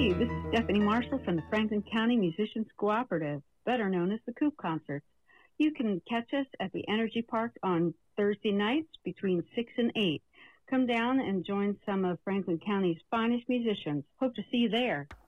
Hey, this is Stephanie Marshall from the Franklin County Musicians Cooperative, better known as the Coop Concerts. You can catch us at the Energy Park on Thursday nights between 6 and 8. Come down and join some of Franklin County's finest musicians. Hope to see you there.